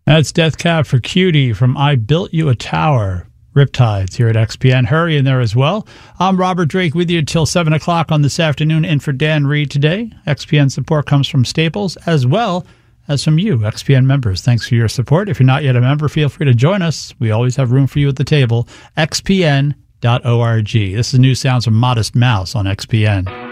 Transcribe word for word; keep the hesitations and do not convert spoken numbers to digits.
That's Death Cab for Cutie from I Built You a Tower. Riptides here at X P N. Hurry in there as well. I'm Robert Drake with you until seven o'clock on this afternoon. In for Dan Reed today. X P N support comes from Staples as well as from you, X P N members. Thanks for your support. If you're not yet a member, feel free to join us. We always have room for you at the table. X P N dot org. This is new sounds from Modest Mouse on X P N.